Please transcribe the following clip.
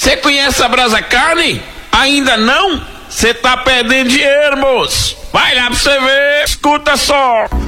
Você conhece a Brasa Carne? Ainda não? Você tá perdendo dinheiro, moço. Vai lá pra você ver. Escuta só.